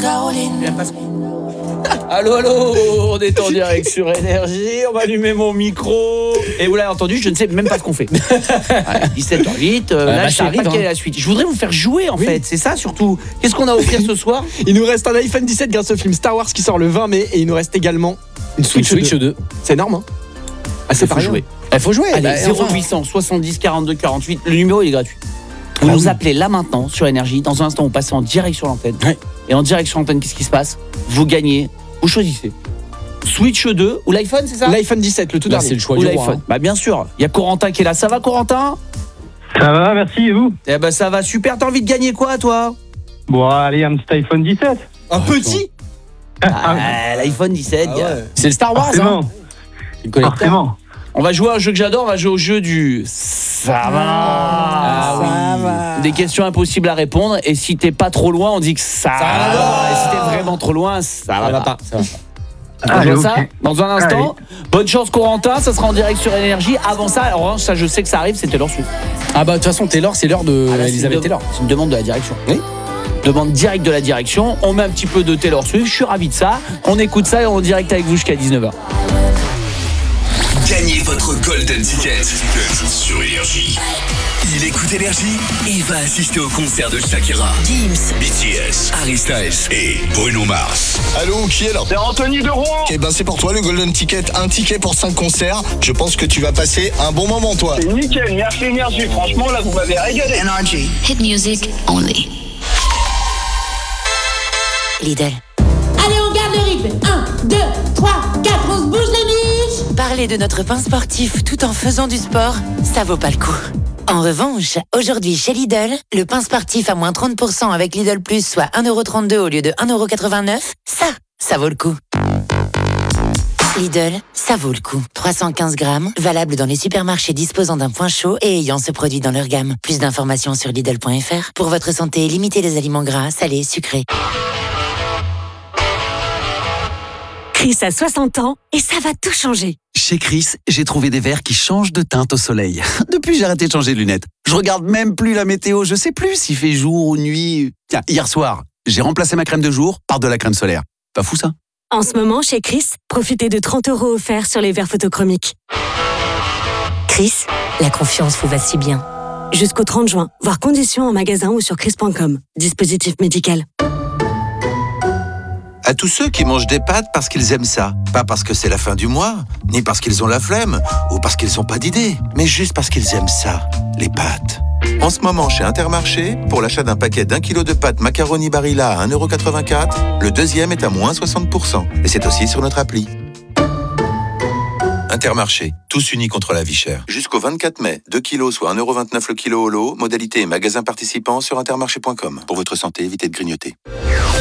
Allô, on est en direct sur Énergie, on va allumer mon micro. Et vous l'avez entendu, je ne sais même pas ce qu'on fait. 17h08, là je sais pas quelle est la suite. Je voudrais vous faire jouer en fait, c'est ça surtout. Qu'est-ce qu'on a à offrir ce soir? Il nous reste un iPhone 17 grâce au film Star Wars qui sort le 20 mai et il nous reste également une Switch 2. C'est énorme, hein? Ah, c'est pas jouer. Il faut jouer. Allez, 0800 70 42 48, le numéro il est gratuit. Vous nous appelez là maintenant sur Énergie. Dans un instant, vous passez en direct sur l'antenne. Ouais. Et en direct sur l'antenne, qu'est-ce qui se passe? Vous gagnez, vous choisissez. Switch 2 ou l'iPhone, c'est ça? L'iPhone 17, le tout dernier. C'est le choix du l'iPhone. Bah bien sûr, il y a Corentin qui est là. Ça va Corentin? Ça va, merci, et vous? Eh ben ça va super. T'as envie de gagner quoi toi? Bon, allez, un petit iPhone 17. Un petit? L'iPhone 17. Ah ouais. C'est le Star Wars, hein? Forcément. On va jouer à un jeu que j'adore, on va jouer au jeu du ça va. Ça va. Des questions impossibles à répondre et si t'es pas trop loin, on dit que ça va. Et si t'es vraiment trop loin, ça va pas. Ça va pas. On joue ça dans un instant. Bonne chance Corentin, ça sera en direct sur Énergie. Avant ça, alors ça je sais que ça arrive, c'est Taylor Swift. Ah bah de toute façon Taylor, c'est l'heure de Elisabeth Taylor. C'est une demande de la direction. Oui. Demande directe de la direction, on met un petit peu de Taylor Swift, je suis ravi de ça. On écoute ça et on est en direct avec vous jusqu'à 19h. Gagnez votre Golden Ticket sur Énergie. Il écoute Énergie et va assister au concert de Shakira, Gims, BTS, Harry Styles et Bruno Mars. Allô, qui est là? C'est Anthony de Rouen. Eh ben c'est pour toi le Golden Ticket, un ticket pour 5 concerts. Je pense que tu vas passer un bon moment toi. C'est nickel, merci Énergie. Franchement là vous m'avez régalé. Énergie. Hit music only. Lidl. Allez, on garde le rythme. 1, 2, 3, 4, on se bouge les biches. Parler de notre pain sportif tout en faisant du sport, ça vaut pas le coup. En revanche, aujourd'hui chez Lidl, le pain sportif à moins 30% avec Lidl Plus, soit 1,32€ au lieu de 1,89€, ça vaut le coup. Lidl, ça vaut le coup. 315 grammes, valable dans les supermarchés disposant d'un point chaud et ayant ce produit dans leur gamme. Plus d'informations sur Lidl.fr. Pour votre santé, limitez les aliments gras, salés, sucrés. Chris a 60 ans et ça va tout changer. Chez Chris, j'ai trouvé des verres qui changent de teinte au soleil. Depuis, j'ai arrêté de changer de lunettes. Je regarde même plus la météo, je sais plus s'il fait jour ou nuit. Tiens, hier soir, j'ai remplacé ma crème de jour par de la crème solaire. Pas fou ça? En ce moment, chez Chris, profitez de 30€ offerts sur les verres photochromiques. Chris, la confiance vous va si bien. Jusqu'au 30 juin, voir conditions en magasin ou sur chris.com. Dispositif médical. À tous ceux qui mangent des pâtes parce qu'ils aiment ça. Pas parce que c'est la fin du mois, ni parce qu'ils ont la flemme, ou parce qu'ils n'ont pas d'idée, mais juste parce qu'ils aiment ça, les pâtes. En ce moment, chez Intermarché, pour l'achat d'un paquet d'1 kg de pâtes macaroni Barilla à 1,84€, le deuxième est à moins 60%. Et c'est aussi sur notre appli. Intermarché, tous unis contre la vie chère. Jusqu'au 24 mai, 2 kilos soit 1,29€ le kilo au lot, modalité et magasin participant sur intermarché.com. Pour votre santé, évitez de grignoter.